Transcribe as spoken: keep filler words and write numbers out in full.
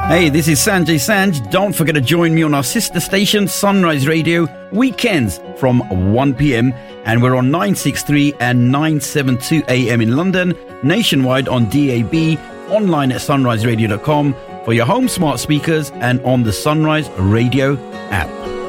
Hey, this is Sanjay Sanj. Don't forget to join me on our sister station, Sunrise Radio, weekends from one p.m. And we're on nine sixty-three and nine seventy-two a m in London, nationwide on D A B, online at sunrise radio dot com, for your home smart speakers and on the Sunrise Radio app.